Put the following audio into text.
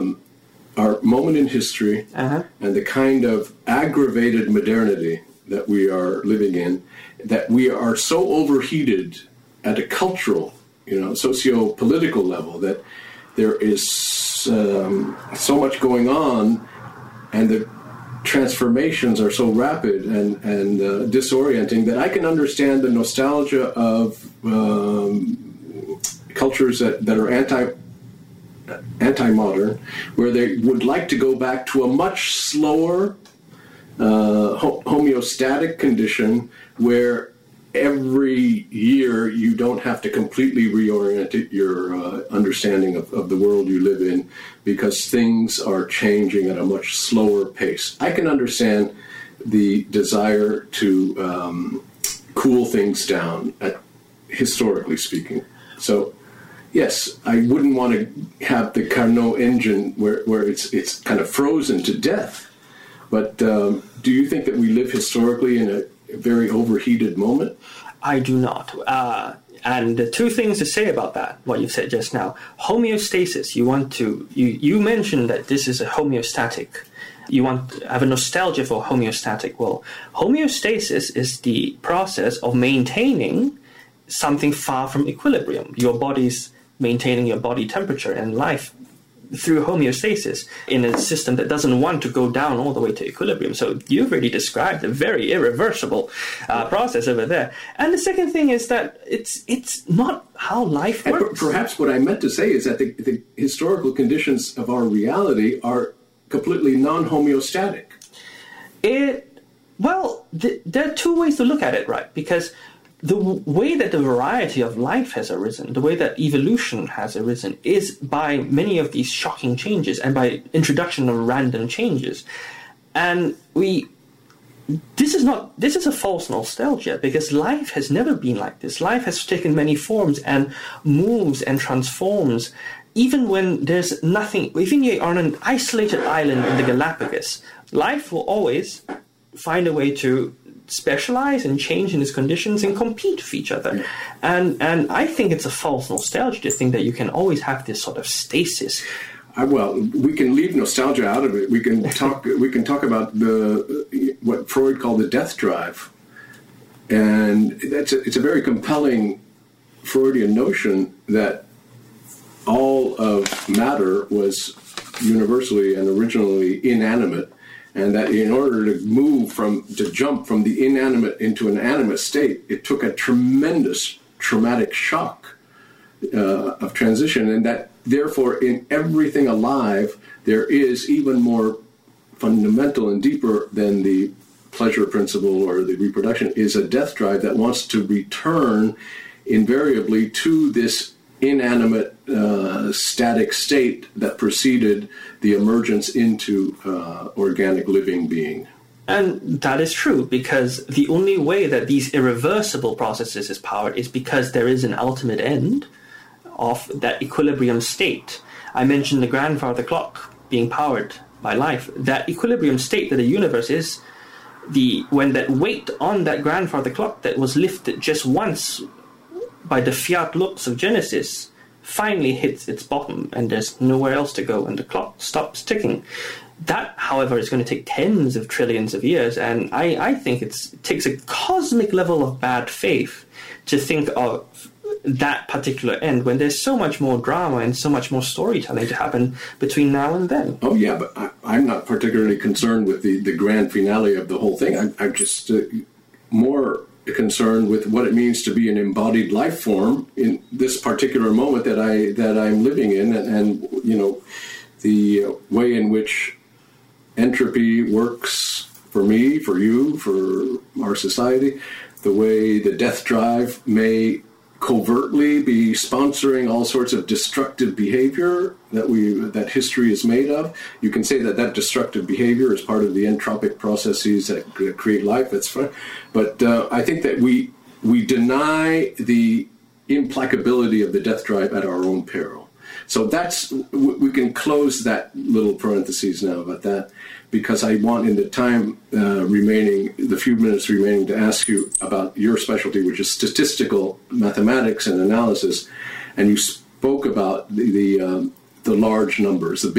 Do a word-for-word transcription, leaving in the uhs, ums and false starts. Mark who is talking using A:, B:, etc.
A: um, our moment in history uh-huh. and the kind of aggravated modernity that we are living in, that we are so overheated at a cultural, you know, socio-political level, that there is um, so much going on, and the transformations are so rapid and, and uh, disorienting, that I can understand the nostalgia of um, cultures that, that are anti anti-modern, where they would like to go back to a much slower uh, ho- homeostatic condition, where every year you don't have to completely reorient your uh, understanding of, of the world you live in, because things are changing at a much slower pace. I can understand the desire to um, cool things down, at, historically speaking. So, yes, I wouldn't want to have the Carnot engine where, where it's it's kind of frozen to death. But um, do you think that we live historically in a very overheated moment?
B: I do not. Uh, and the two things to say about that, what you said just now. Homeostasis, you want to, you, you mentioned that this is a homeostatic. You want to have a nostalgia for homeostatic. Well, homeostasis is the process of maintaining something far from equilibrium. Your body's maintaining your body temperature and life through homeostasis in a system that doesn't want to go down all the way to equilibrium. So you've already described a very irreversible uh, process over there. And the second thing is that it's it's not how life works.
A: And perhaps what I meant to say is that the, the historical conditions of our reality are completely non-homeostatic.
B: It, well, th- there are two ways to look at it, right? Because the w- way that the variety of life has arisen, the way that evolution has arisen, is by many of these shocking changes and by introduction of random changes. And we, this is not, this is a false nostalgia, because life has never been like this. Life has taken many forms and moves and transforms, even when there's nothing, even you're on an isolated island in the Galapagos, life will always find a way to specialize and change in its conditions and compete with each other. Yeah. And and I think it's a false nostalgia to think that you can always have this sort of stasis.
A: Uh, well, we can leave nostalgia out of it. We can talk we can talk about the what Freud called the death drive. And that's a, it's a very compelling Freudian notion that all of matter was universally and originally inanimate, and that in order to move from, to jump from the inanimate into an animate state, it took a tremendous traumatic shock uh, of transition, and that therefore in everything alive there is even more fundamental and deeper than the pleasure principle or the reproduction is a death drive that wants to return invariably to this inanimate uh, static state that preceded the emergence into uh, organic living being.
B: And that is true, because the only way that these irreversible processes is powered is because there is an ultimate end of that equilibrium state. I mentioned the grandfather clock being powered by life. That equilibrium state that the universe is, the when that weight on that grandfather clock that was lifted just once by the fiat lux of Genesis finally hits its bottom and there's nowhere else to go and the clock stops ticking. That, however, is going to take tens of trillions of years, and I, I think it's, it takes a cosmic level of bad faith to think of that particular end when there's so much more drama and so much more storytelling to happen between now and then.
A: Oh, yeah, but I, I'm not particularly concerned with the, the grand finale of the whole thing. I'm, I'm just uh, more concerned with what it means to be an embodied life form in this particular moment that I that I'm living in, and, and you know, the way in which entropy works for me, for you, for our society, the way the death drive may covertly be sponsoring all sorts of destructive behavior that we that history is made of. You can say that that destructive behavior is part of the entropic processes that create life. That's fine, but uh, I think that we we deny the implacability of the death drive at our own peril. So that's we can close that little parentheses now about that, because I want in the time uh, remaining, the few minutes remaining, to ask you about your specialty, which is statistical mathematics and analysis. And you spoke about the the, um, the large numbers, the big